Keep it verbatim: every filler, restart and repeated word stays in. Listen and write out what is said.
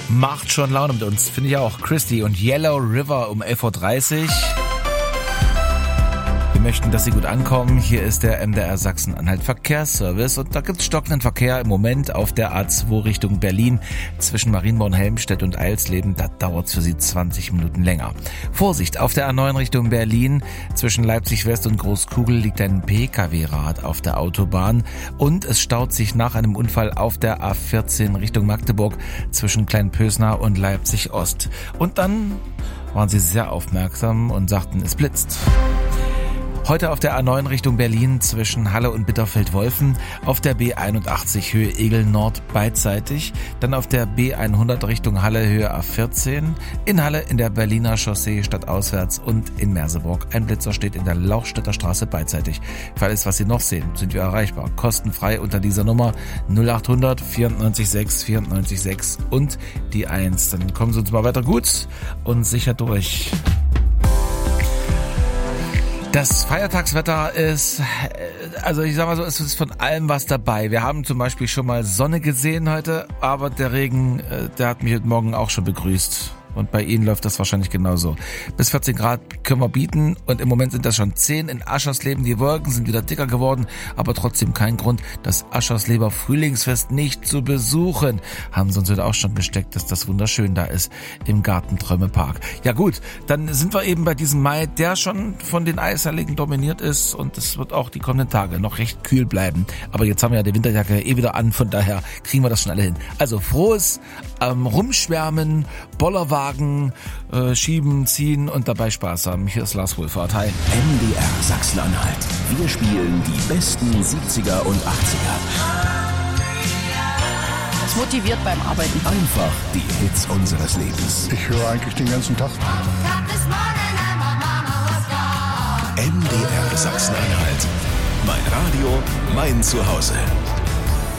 Macht schon Laune mit uns, finde ich auch. Christy und Yellow River um elf Uhr dreißig. Wir möchten, dass Sie gut ankommen. Hier ist der M D R Sachsen-Anhalt Verkehrsservice und da gibt es stockenden Verkehr im Moment auf der A zwei Richtung Berlin zwischen Marienborn, Helmstedt und Eilsleben. Da dauert es für Sie zwanzig Minuten länger. Vorsicht, auf der A neun Richtung Berlin zwischen Leipzig West und Großkugel liegt ein P K W-Rad auf der Autobahn und es staut sich nach einem Unfall auf der A vierzehn Richtung Magdeburg zwischen Kleinpösnar und Leipzig Ost. Und dann waren Sie sehr aufmerksam und sagten, es blitzt. Heute auf der A neun Richtung Berlin zwischen Halle und Bitterfeld-Wolfen, auf der B einundachtzig Höhe Egel Nord beidseitig, dann auf der B hundert Richtung Halle Höhe A vierzehn, in Halle in der Berliner Chaussee stadtauswärts und in Merseburg. Ein Blitzer steht in der Lauchstädter Straße beidseitig. Für alles, was Sie noch sehen, sind wir erreichbar. Kostenfrei unter dieser Nummer null acht hundert vierundneunzig sechs vierundneunzig sechs und die eins. Dann kommen Sie uns mal weiter gut und sicher durch. Das Feiertagswetter ist, also ich sag mal so, es ist von allem was dabei. Wir haben zum Beispiel schon mal Sonne gesehen heute, aber der Regen, der hat mich heute Morgen auch schon begrüßt. Und bei Ihnen läuft das wahrscheinlich genauso. Bis vierzehn Grad können wir bieten und im Moment sind das schon zehn in Aschersleben. Die Wolken sind wieder dicker geworden, aber trotzdem kein Grund, das Aschersleber Frühlingsfest nicht zu besuchen. Haben sie uns heute auch schon gesteckt, dass das wunderschön da ist im Gartenträumepark. Ja gut, dann sind wir eben bei diesem Mai, der schon von den Eisheiligen dominiert ist und es wird auch die kommenden Tage noch recht kühl bleiben. Aber jetzt haben wir ja die Winterjacke eh wieder an, von daher kriegen wir das schon alle hin. Also frohes ähm, Rumschwärmen, Bollerwagen, äh, schieben, ziehen und dabei Spaß haben. Hier ist Lars Wohlfahrt. Hi. M D R Sachsen-Anhalt. Wir spielen die besten siebziger und achtziger. Das motiviert beim Arbeiten. Einfach die Hits unseres Lebens. Ich höre eigentlich den ganzen Tag. M D R Sachsen-Anhalt. Mein Radio, mein Zuhause.